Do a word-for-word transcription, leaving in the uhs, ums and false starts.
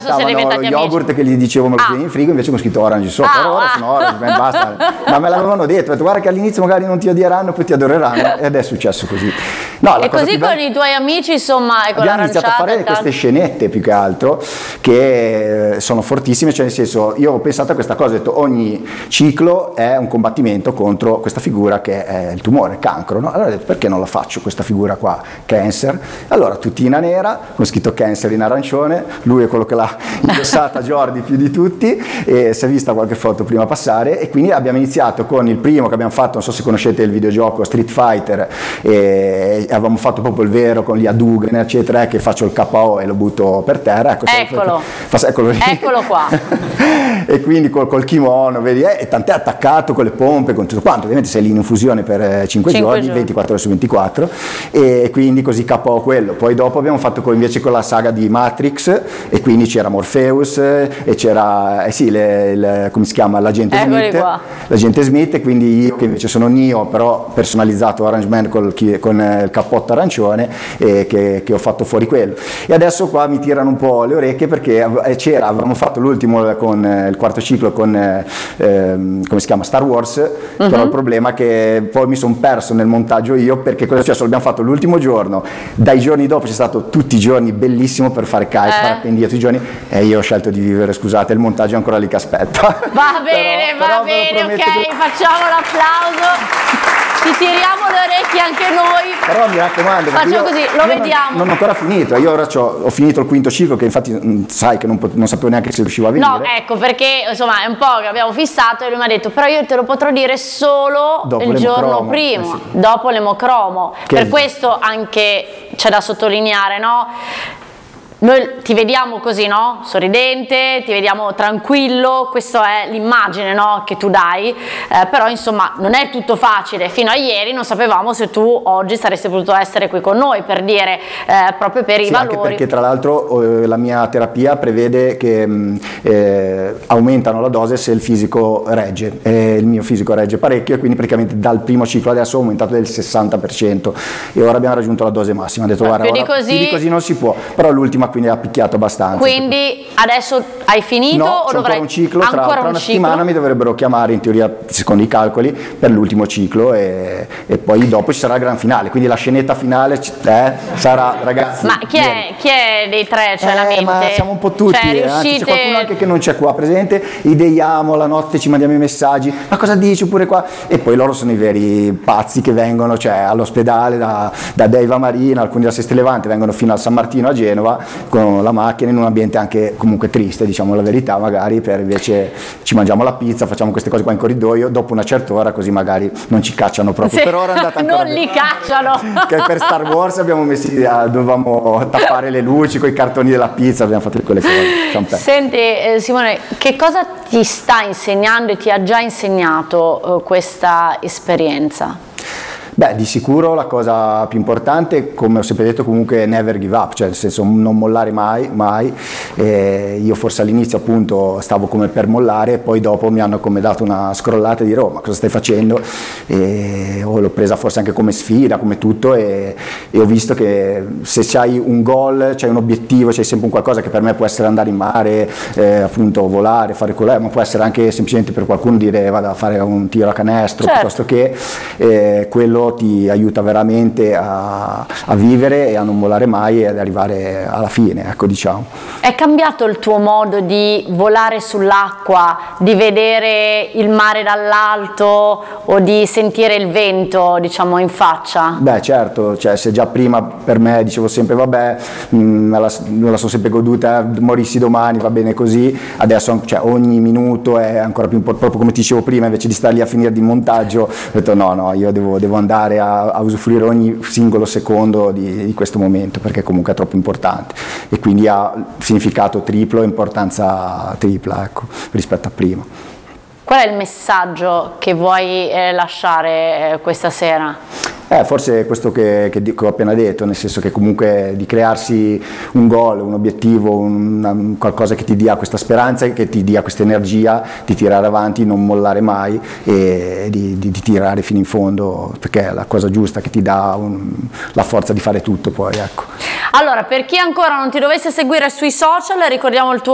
Stavano lo yogurt amici. che gli dicevo me lo ah. tieni in frigo, invece con scritto orange sopra, ah, ora ah. sono orange, beh, basta. Ma me l'avevano detto, ho detto, guarda che all'inizio magari non ti odieranno, poi ti adoreranno, ed è successo così. No, e così con bella... i tuoi amici, insomma, ecco, abbiamo iniziato a fare queste scenette più che altro, che sono fortissime, cioè nel senso, io ho pensato a questa cosa, ho detto, ogni ciclo è un combattimento contro questa figura che è il tumore, il cancro, no? Allora ho detto, perché non la faccio questa figura qua, cancer? Allora tutina nera, con scritto cancer in arancione, lui è quello che l'ha indossata Jordi più di tutti, e si è vista qualche foto prima passare, e quindi abbiamo iniziato con il primo che abbiamo fatto, non so se conoscete il videogioco Street Fighter, e avevamo fatto proprio il vero con gli Hadouken eccetera, che faccio il K O e lo butto per terra, ecco, eccolo, fa, eccolo, lì. eccolo qua e quindi col, col kimono, vedi, eh, e tant'è attaccato con le pompe, con tutto quanto, ovviamente sei lì in infusione per cinque giorni, ventiquattro ore su ventiquattro, e quindi così K O quello. Poi dopo abbiamo fatto con, invece con la saga di Matrix, e quindi c'era Morpheus e c'era, eh sì, le, le, come si chiama, l'agente Smith, l'agente Smith, e quindi io che invece sono Neo, però personalizzato Orange Man col, con il cappotto arancione, e che, che ho fatto fuori quello. E adesso qua mi tirano un po' le orecchie, perché c'era, avevamo fatto l'ultimo con eh, il quarto ciclo con eh, come si chiama, Star Wars, uh-huh. Però il problema è che poi mi sono perso nel montaggio io, perché cosa è successo? L'abbiamo fatto l'ultimo giorno, dai giorni dopo c'è stato tutti i giorni bellissimo per fare kite, eh. fare pendio tutti i giorni, e io ho scelto di vivere, scusate, il montaggio è ancora lì che aspetta. Va bene, però, va però bene, ok, che... facciamo l'applauso. Ti tiriamo le orecchie anche noi. Però mi raccomando, facciamo così, lo vediamo. Non, non ho ancora finito, io ora ho finito il quinto ciclo, che infatti mh, sai che non, non sapevo neanche se riuscivo a venire. No, ecco, perché insomma è un po' che abbiamo fissato, e lui mi ha detto, però io te lo potrò dire solo dopo il giorno prima, eh sì. dopo l'emocromo. Che per questo anche c'è da sottolineare, no? Noi ti vediamo così, no? Sorridente, ti vediamo tranquillo, questa è l'immagine, no? Che tu dai, eh, però insomma non è tutto facile. Fino a ieri non sapevamo se tu oggi saresti potuto essere qui con noi, per dire, eh, proprio per sì, i valori. Anche perché tra l'altro eh, la mia terapia prevede che mh, eh, aumentano la dose se il fisico regge, e il mio fisico regge parecchio, e quindi praticamente dal primo ciclo adesso ho aumentato del sessanta per cento, e ora abbiamo raggiunto la dose massima. Ho detto, guarda, più di ora, così... più di così non si può, però l'ultima quindi ha picchiato abbastanza. Quindi adesso hai finito? No, o c'è dovrai... ancora un ciclo, tra, ancora tra un una ciclo? settimana mi dovrebbero chiamare in teoria, secondo i calcoli, per l'ultimo ciclo, e, e poi dopo ci sarà il gran finale, quindi la scenetta finale eh, sarà, ragazzi. Ma chi è, chi è dei tre, cioè eh, la mente? Ma siamo un po' tutti, cioè, riuscite... anzi, c'è qualcuno anche che non c'è qua presente, ideiamo, la notte ci mandiamo i messaggi, ma cosa dici pure qua? E poi loro sono i veri pazzi che vengono, cioè all'ospedale da, da Deiva Marina, alcuni da Seste Levante, vengono fino al San Martino a Genova con la macchina, in un ambiente anche comunque triste, diciamo la verità, magari per invece ci mangiamo la pizza, facciamo queste cose qua in corridoio dopo una certa ora, così magari non ci cacciano proprio. Sì, per ora è andata ancora non li cacciano. Che per Star Wars abbiamo messi a, dovevamo tappare le luci con i cartoni della pizza, abbiamo fatto quelle cose. Senti eh, Simone, che cosa ti sta insegnando e ti ha già insegnato eh, questa esperienza? Beh, di sicuro la cosa più importante, come ho sempre detto, comunque never give up, cioè nel senso non mollare mai, mai. E io forse all'inizio appunto stavo come per mollare, poi dopo mi hanno come dato una scrollata e dire, oh, ma cosa stai facendo? E oh, l'ho presa forse anche come sfida, come tutto, e, e ho visto che se c'hai un goal, c'hai un obiettivo, c'hai sempre un qualcosa che per me può essere andare in mare, eh, appunto volare, fare quello, ma può essere anche semplicemente per qualcuno dire vado a fare un tiro a canestro, certo. Piuttosto che eh, quello ti aiuta veramente a, a vivere e a non mollare mai e ad arrivare alla fine, ecco, diciamo. È cambiato il tuo modo di volare sull'acqua, di vedere il mare dall'alto o di sentire il vento, diciamo, in faccia? Beh, certo, cioè se già prima per me dicevo sempre vabbè, mh, me la, me la sono sempre goduta, morissi domani, va bene così, adesso cioè, ogni minuto è ancora più importante, proprio come ti dicevo prima, invece di stare lì a finire di montaggio, ho detto no, no, io devo, devo andare A, a usufruire ogni singolo secondo di, di questo momento, perché comunque è troppo importante e quindi ha significato triplo, importanza tripla, ecco, rispetto a prima. Qual è il messaggio che vuoi eh, lasciare eh, questa sera? Eh, forse questo che, che, che ho appena detto, nel senso che comunque di crearsi un goal, un obiettivo, un, qualcosa che ti dia questa speranza, che ti dia questa energia di tirare avanti, non mollare mai e di, di, di tirare fino in fondo, perché è la cosa giusta che ti dà un, la forza di fare tutto poi, ecco. Allora, per chi ancora non ti dovesse seguire sui social, ricordiamo il tuo